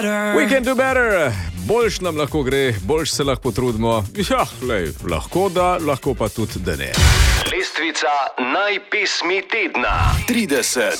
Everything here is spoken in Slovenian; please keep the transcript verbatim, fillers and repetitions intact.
We can do better. Boljš nam lahko gre, boljš se lahko potrudimo. Ja, lej, lahko da, lahko pa tudi da ne. Lestvica najpesmi tedna. trideset.